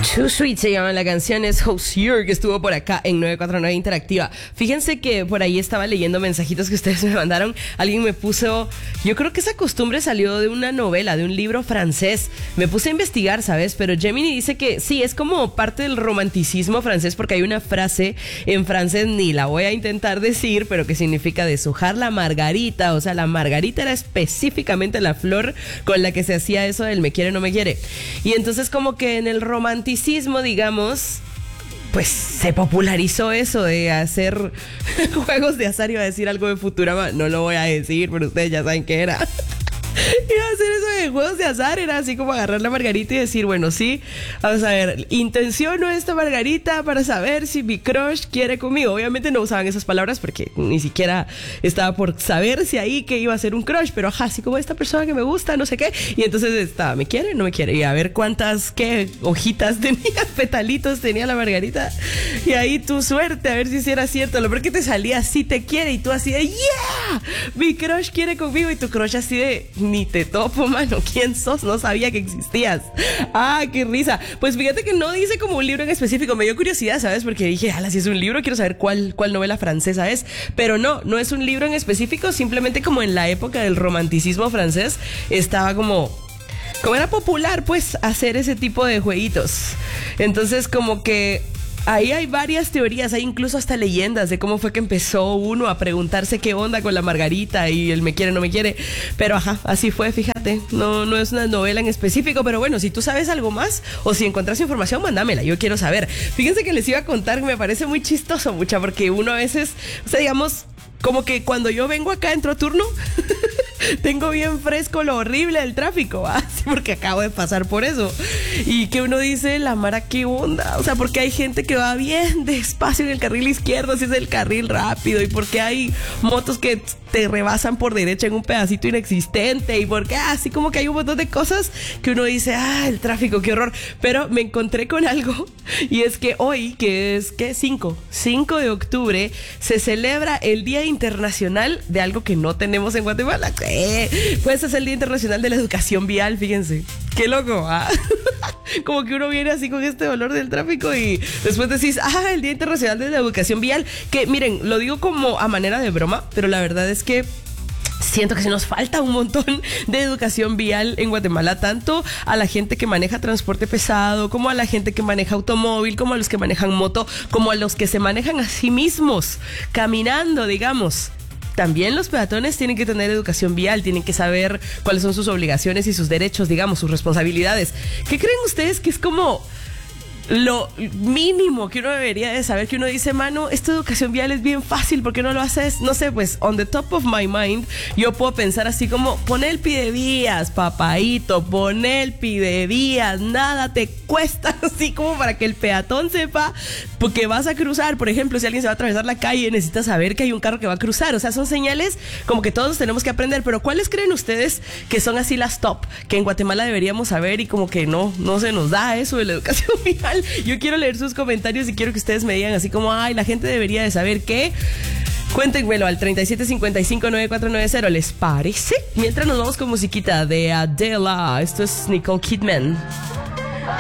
Too Sweet se llama la canción, es Hozier, que estuvo por acá en 949 Interactiva. Fíjense que por ahí estaba leyendo mensajitos que ustedes me mandaron. Alguien me puso, yo creo que esa costumbre salió de una novela, de un libro francés. Me puse a investigar, ¿sabes? Pero Gemini dice que sí, es como parte del romanticismo francés, porque hay una frase en francés, ni la voy a intentar decir, pero que significa deshojar la margarita. O sea, la margarita era específicamente la flor con la que se hacía eso del me quiere, no me quiere. Y entonces como que en el romanticismo, digamos, pues se popularizó eso de hacer juegos de azar. Iba a decir algo de Futurama, no lo voy a decir, pero ustedes ya saben qué era. Iba a hacer eso de juegos de azar, era así como agarrar la margarita y decir, bueno, sí, vamos a ver, intenciono esta margarita para saber si mi crush quiere conmigo. Obviamente no usaban esas palabras porque ni siquiera estaba por saber si ahí que iba a ser un crush, pero ajá, así como esta persona que me gusta, no sé qué. Y entonces estaba, ¿me quiere? No me quiere. Y a ver cuántas, qué hojitas tenía, petalitos tenía la margarita. Y ahí tu suerte, a ver si era cierto. Lo peor que te salía, sí te quiere, y tú así de, ¡yeah! Mi crush quiere conmigo, y tu crush así de, ni te topo, mano, ¿quién sos? No sabía que existías. Ah, qué risa. Pues fíjate que no dice como un libro en específico, me dio curiosidad, ¿sabes? Porque dije, ala, si es un libro, quiero saber cuál novela francesa es. Pero no es un libro en específico, simplemente como en la época del romanticismo francés estaba como era popular, pues, hacer ese tipo de jueguitos. Entonces, como que ahí hay varias teorías, hay incluso hasta leyendas de cómo fue que empezó uno a preguntarse qué onda con la margarita y el me quiere, no me quiere. Pero ajá, así fue, fíjate. No es una novela en específico, pero bueno, si tú sabes algo más o si encontrás información, mándamela, yo quiero saber. Fíjense que les iba a contar, me parece muy chistoso, mucha, porque uno a veces, o sea, digamos, como que cuando yo vengo acá, entro a turno, tengo bien fresco lo horrible del tráfico, ¿va? Sí, porque acabo de pasar por eso. Y que uno dice, la mara, ¿qué onda? O sea, porque hay gente que va bien despacio en el carril izquierdo, si es el carril rápido, y porque hay motos que te rebasan por derecha en un pedacito inexistente, y porque así como que hay un montón de cosas que uno dice, el tráfico, qué horror. Pero me encontré con algo, y es que hoy, que es, ¿qué? 5 de octubre, se celebra el Día Internacional de algo que no tenemos en Guatemala. Pues es el Día Internacional de la Educación Vial, fíjense. Qué loco, ¿ah? Como que uno viene así con este dolor del tráfico y después decís, el Día Internacional de la Educación Vial. Que miren, lo digo como a manera de broma, pero la verdad es que siento que se nos falta un montón de educación vial en Guatemala, tanto a la gente que maneja transporte pesado, como a la gente que maneja automóvil, como a los que manejan moto, como a los que se manejan a sí mismos, caminando, digamos. También los peatones tienen que tener educación vial, tienen que saber cuáles son sus obligaciones y sus derechos, digamos, sus responsabilidades. ¿Qué creen ustedes que es como lo mínimo que uno debería de saber? Que uno dice, mano, esta educación vial es bien fácil, ¿por qué no lo haces? No sé, pues, on the top of my mind, yo puedo pensar así como, pon el pidevías, papaíto, pon el pidevías, nada te cuesta, así como para que el peatón sepa, porque vas a cruzar. Por ejemplo, si alguien se va a atravesar la calle, necesita saber que hay un carro que va a cruzar. O sea, son señales como que todos tenemos que aprender. Pero ¿cuáles creen ustedes que son así las top, que en Guatemala deberíamos saber y como que no se nos da eso de la educación vial? Yo quiero leer sus comentarios y quiero que ustedes me digan así como, la gente debería de saber qué. Cuéntenmelo al 37559490, ¿les parece? Mientras nos vamos con musiquita de Adele. Esto es Nicole Kidman.